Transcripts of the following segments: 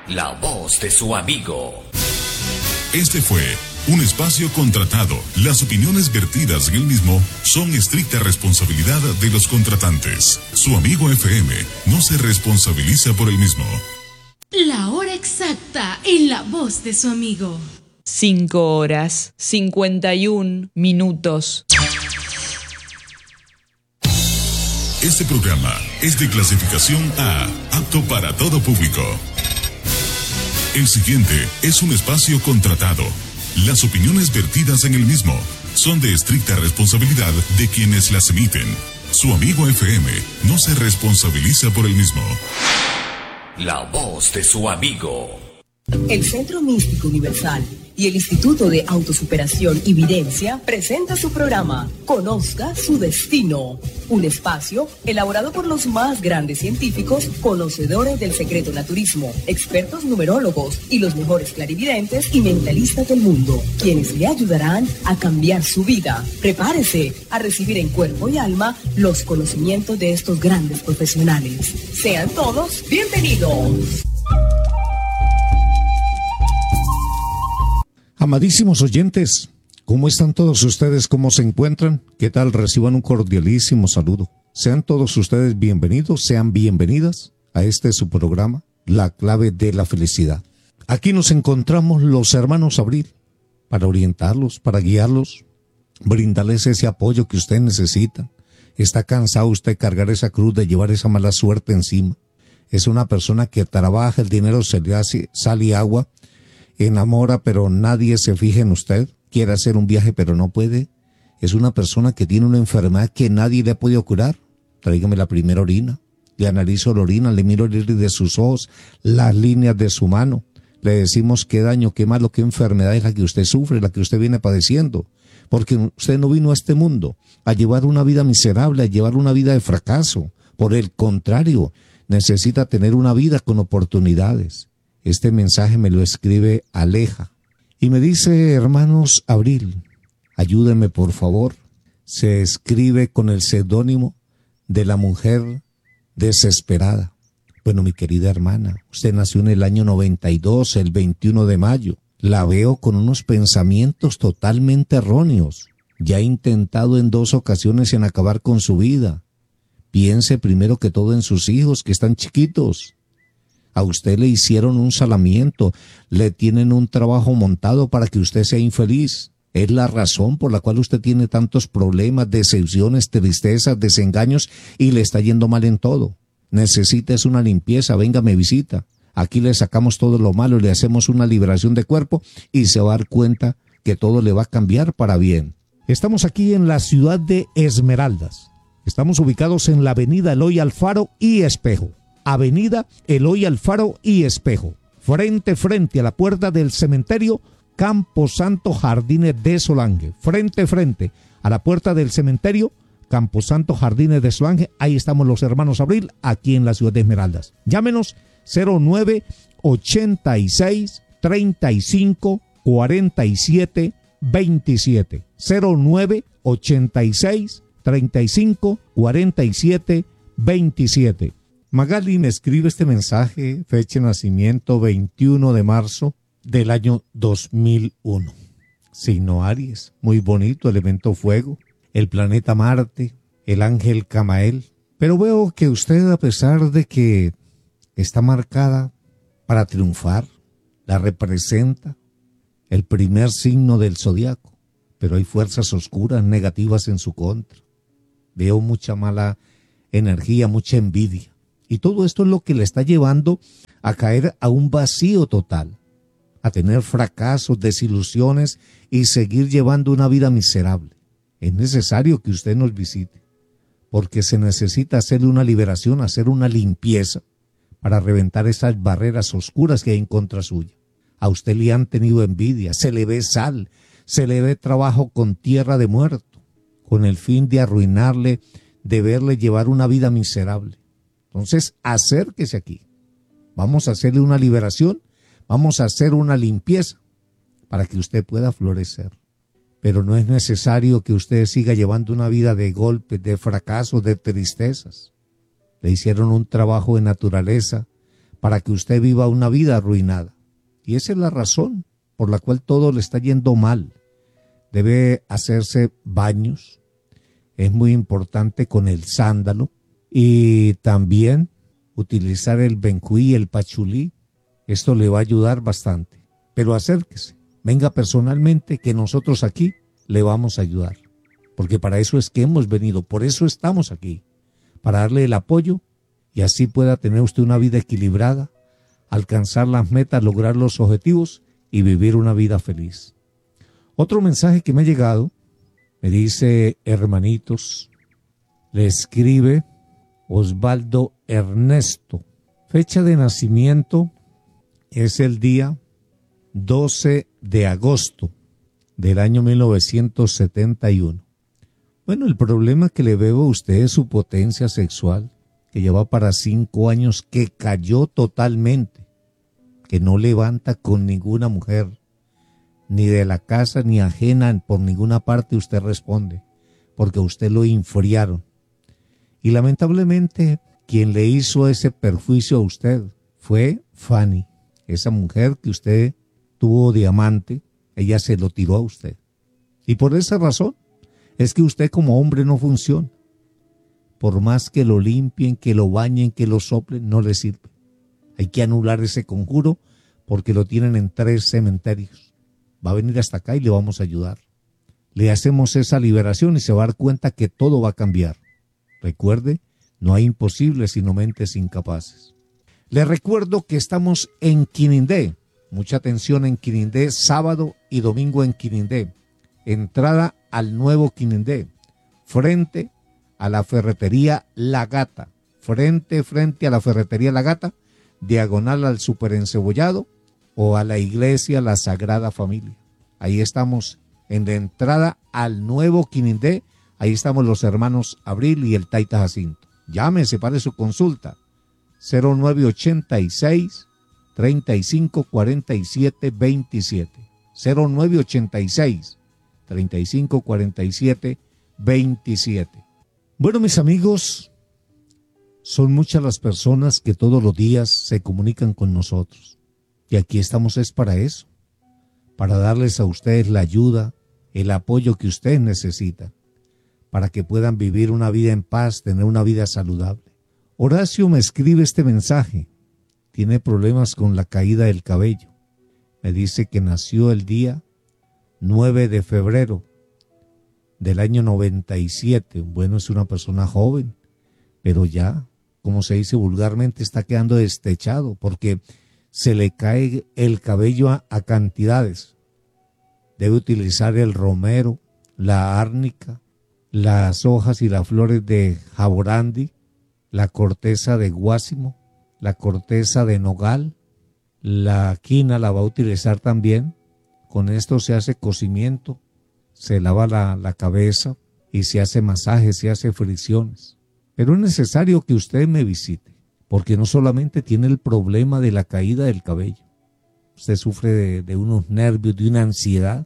La voz de su amigo. Este fue un espacio contratado. Las opiniones vertidas en el mismo son estricta responsabilidad de los contratantes. Su amigo FM no se responsabiliza por el mismo. La hora exacta en La voz de su amigo. 5:51. Este programa es de clasificación A, apto para todo público. El siguiente es un espacio contratado. Las opiniones vertidas en el mismo son de estricta responsabilidad de quienes las emiten. Su amigo FM no se responsabiliza por el mismo. La voz de su amigo. El Centro Místico Universal y el Instituto de Autosuperación y Videncia presenta su programa Conozca su Destino, un espacio elaborado por los más grandes científicos, conocedores del secreto naturismo, expertos numerólogos y los mejores clarividentes y mentalistas del mundo, quienes le ayudarán a cambiar su vida. Prepárese a recibir en cuerpo y alma los conocimientos de estos grandes profesionales. Sean todos bienvenidos. Amadísimos oyentes, ¿cómo están todos ustedes? ¿Cómo se encuentran? ¿Qué tal? Reciban un cordialísimo saludo. Sean todos ustedes bienvenidos, sean bienvenidas a este su programa, La Clave de la Felicidad. Aquí nos encontramos los hermanos Abril para orientarlos, para guiarlos, brindarles ese apoyo que usted necesita. ¿Está cansado usted de cargar esa cruz, de llevar esa mala suerte encima? Es una persona que trabaja, el dinero se le hace sal y agua, enamora, pero nadie se fija en usted. Quiere hacer un viaje, pero no puede. Es una persona que tiene una enfermedad que nadie le ha podido curar. Tráigame la primera orina. Le analizo la orina, le miro el iris de sus ojos, las líneas de su mano. Le decimos qué daño, qué malo, qué enfermedad es la que usted sufre, la que usted viene padeciendo. Porque usted no vino a este mundo a llevar una vida miserable, a llevar una vida de fracaso. Por el contrario, necesita tener una vida con oportunidades. Este mensaje me lo escribe Aleja y me dice: hermanos Abril, ayúdenme por favor. Se escribe con el seudónimo de la mujer desesperada. Bueno, mi querida hermana, usted nació en el año 92, el 21 de mayo. La veo con unos pensamientos totalmente erróneos. Ya ha intentado en 2 ocasiones en acabar con su vida. Piense primero que todo en sus hijos que están chiquitos. A usted le hicieron un salamiento, le tienen un trabajo montado para que usted sea infeliz. Es la razón por la cual usted tiene tantos problemas, decepciones, tristezas, desengaños y le está yendo mal en todo. Necesita una limpieza, venga, me visita. Aquí le sacamos todo lo malo, le hacemos una liberación de cuerpo y se va a dar cuenta que todo le va a cambiar para bien. Estamos aquí en la ciudad de Esmeraldas. Estamos ubicados en la avenida Eloy Alfaro y Espejo. Avenida Eloy Alfaro y Espejo, frente a la puerta del cementerio Camposanto Jardines de Solange, frente a la puerta del cementerio Camposanto Jardines de Solange. Ahí estamos los hermanos Abril, aquí en la ciudad de Esmeraldas. Llámenos 0986 35 47 27, 0986 35 47 27. Magali me escribe este mensaje, fecha de nacimiento 21 de marzo del año 2001. Signo Aries, muy bonito, elemento fuego, el planeta Marte, el ángel Camael. Pero veo que usted, a pesar de que está marcada para triunfar, la representa el primer signo del zodiaco, pero hay fuerzas oscuras, negativas en su contra. Veo mucha mala energía, mucha envidia. Y todo esto es lo que le está llevando a caer a un vacío total, a tener fracasos, desilusiones y seguir llevando una vida miserable. Es necesario que usted nos visite, porque se necesita hacerle una liberación, hacer una limpieza para reventar esas barreras oscuras que hay en contra suya. A usted le han tenido envidia, se le ve sal, se le ve trabajo con tierra de muerto, con el fin de arruinarle, de verle llevar una vida miserable. Entonces, acérquese aquí. Vamos a hacerle una liberación, vamos a hacer una limpieza para que usted pueda florecer. Pero no es necesario que usted siga llevando una vida de golpes, de fracasos, de tristezas. Le hicieron un trabajo de naturaleza para que usted viva una vida arruinada. Y esa es la razón por la cual todo le está yendo mal. Debe hacerse baños, es muy importante, con el sándalo, y también utilizar el bencuí y el pachulí. Esto le va a ayudar bastante. Pero acérquese, venga personalmente, que nosotros aquí le vamos a ayudar. Porque para eso es que hemos venido, por eso estamos aquí, para darle el apoyo y así pueda tener usted una vida equilibrada, alcanzar las metas, lograr los objetivos y vivir una vida feliz. Otro mensaje que me ha llegado, me dice: hermanitos, le escribe Osvaldo Ernesto. Fecha de nacimiento es el día 12 de agosto del año 1971. Bueno, el problema que le veo a usted es su potencia sexual, que lleva para 5 años, que cayó totalmente, que no levanta con ninguna mujer, ni de la casa ni ajena, por ninguna parte usted responde, porque a usted lo enfriaron. Y lamentablemente quien le hizo ese perjuicio a usted fue Fanny, esa mujer que usted tuvo de amante, ella se lo tiró a usted. Y por esa razón es que usted como hombre no funciona. Por más que lo limpien, que lo bañen, que lo soplen, no le sirve. Hay que anular ese conjuro porque lo tienen en 3 cementerios. Va a venir hasta acá y le vamos a ayudar. Le hacemos esa liberación y se va a dar cuenta que todo va a cambiar. Recuerde, no hay imposibles sino mentes incapaces. Le recuerdo que estamos en Quinindé. Mucha atención en Quinindé, sábado y domingo en Quinindé. Entrada al nuevo Quinindé, frente a la ferretería La Gata. Frente a la ferretería La Gata, diagonal al Superencebollado o a la iglesia La Sagrada Familia. Ahí estamos en la entrada al nuevo Quinindé. Ahí estamos los hermanos Abril y el Taita Jacinto. Llame, separe su consulta. 0986 35 47 27. 0986 35 47 27. Bueno, mis amigos, son muchas las personas que todos los días se comunican con nosotros. Y aquí estamos es para eso, para darles a ustedes la ayuda, el apoyo que ustedes necesitan, para que puedan vivir una vida en paz, tener una vida saludable. Horacio me escribe este mensaje. Tiene problemas con la caída del cabello. Me dice que nació el día 9 de febrero del año 97. Bueno, es una persona joven, pero ya, como se dice vulgarmente, está quedando destechado porque se le cae el cabello a cantidades. Debe utilizar el romero, la árnica, las hojas y las flores de jaborandi, la corteza de guásimo, la corteza de nogal, la quina la va a utilizar también. Con esto se hace cocimiento, se lava la cabeza y se hace masaje, se hace fricciones. Pero es necesario que usted me visite, porque no solamente tiene el problema de la caída del cabello. Usted sufre de unos nervios, de una ansiedad,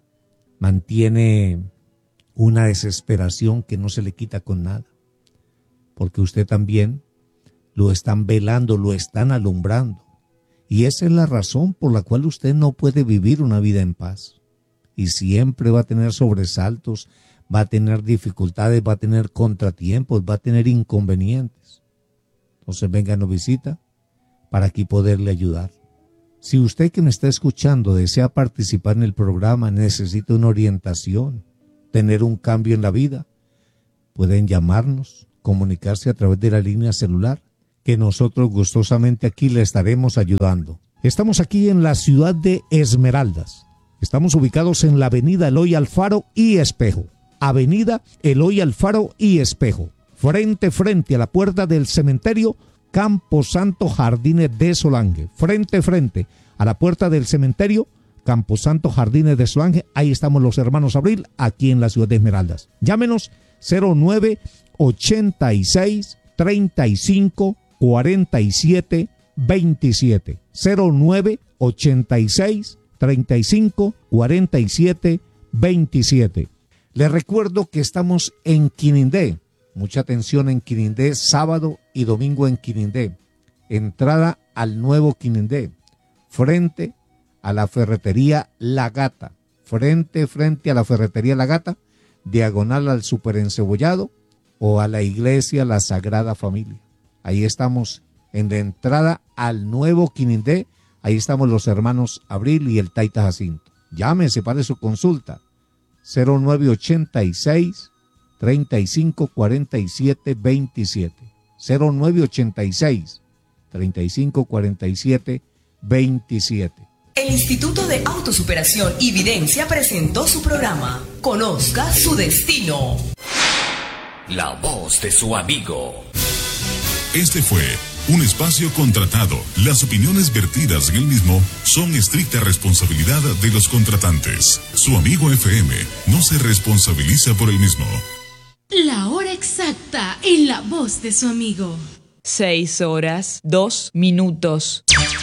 mantiene una desesperación que no se le quita con nada, porque usted también lo están velando, lo están alumbrando. Y esa es la razón por la cual usted no puede vivir una vida en paz. Y siempre va a tener sobresaltos, va a tener dificultades, va a tener contratiempos, va a tener inconvenientes. Entonces venga, nos visita para aquí poderle ayudar. Si usted que me está escuchando desea participar en el programa, necesita una orientación, tener un cambio en la vida, pueden llamarnos, comunicarse a través de la línea celular, que nosotros gustosamente aquí le estaremos ayudando. Estamos aquí en la ciudad de Esmeraldas. Estamos ubicados en la avenida Eloy Alfaro y Espejo. Avenida Eloy Alfaro y Espejo. Frente a la puerta del cementerio Camposanto Jardines de Solange. Frente a la puerta del cementerio Camposanto Jardines de Solange. Ahí estamos los hermanos Abril, aquí en la ciudad de Esmeraldas. Llámenos 0986 35 47 27. 0986 35 47 27. Les recuerdo que estamos en Quinindé. Mucha atención en Quinindé, sábado y domingo en Quinindé. Entrada al Nuevo Quinindé, frente a la ferretería La Gata, frente a la ferretería La Gata, diagonal al Superencebollado o a la iglesia La Sagrada Familia. Ahí estamos en la entrada al Nuevo Quinindé, ahí estamos los hermanos Abril y el Taita Jacinto. Llámese para su consulta, 0986 35 47 27, 0986 35 47 27. El Instituto de Autosuperación y Videncia presentó su programa Conozca su Destino. La voz de su amigo. Este fue un espacio contratado. Las opiniones vertidas en el mismo son estricta responsabilidad de los contratantes. Su amigo FM no se responsabiliza por el mismo. La hora exacta en la voz de su amigo. 6 horas, 2 minutos.